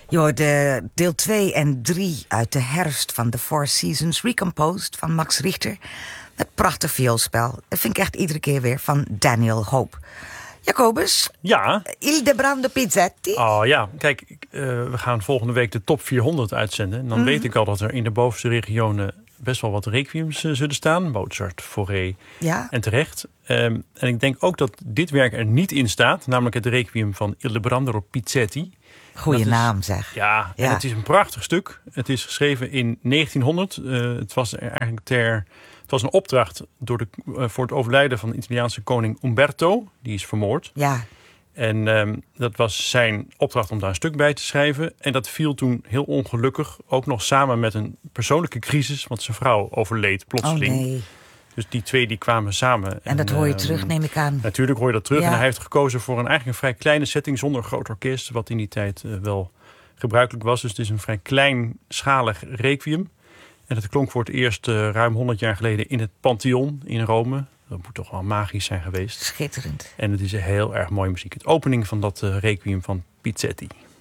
Je hoort deel 2 en 3 uit de herfst van The Four Seasons Recomposed van Max Richter. Het prachtig vioolspel. Dat vind ik echt iedere keer weer van Daniel Hope. Jacobus? Ja? Ildebrando Pizzetti? Oh ja, kijk, we gaan volgende week de top 400 uitzenden. En dan weet ik al dat er in de bovenste regionen best wel wat requiems zullen staan. Mozart, Fauré en terecht. En ik denk ook dat dit werk er niet in staat. Namelijk het requiem van Ildebrando Pizzetti. Goeie naam zeg. Ja, en het is een prachtig stuk. Het is geschreven in 1900. Het was eigenlijk het was een opdracht voor het overlijden van de Italiaanse koning Umberto. Die is vermoord. Ja. En dat was zijn opdracht om daar een stuk bij te schrijven. En dat viel toen heel ongelukkig. Ook nog samen met een persoonlijke crisis. Want zijn vrouw overleed plotseling. Oh nee. Dus die twee die kwamen samen. En dat hoor je terug, neem ik aan. Natuurlijk hoor je dat terug. Ja. En hij heeft gekozen voor eigenlijk een vrij kleine setting zonder groot orkest. Wat in die tijd wel gebruikelijk was. Dus het is een vrij kleinschalig requiem. En dat klonk voor het eerst ruim 100 jaar geleden in het Pantheon in Rome. Dat moet toch wel magisch zijn geweest. Schitterend. En het is heel erg mooie muziek. Het opening van dat requiem van Pizzetti.